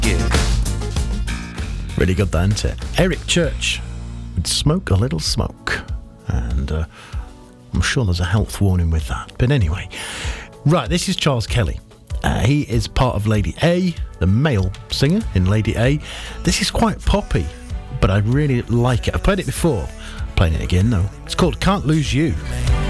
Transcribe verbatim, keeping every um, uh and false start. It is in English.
Really good, that, isn't it? Eric Church would Smoke a Little Smoke. And uh, I'm sure there's a health warning with that. But anyway. Right, this is Charles Kelly. Uh, he is part of Lady A, the male singer in Lady A. This is quite poppy, but I really like it. I've played it before. I'm playing it again, though. It's called Can't Lose You.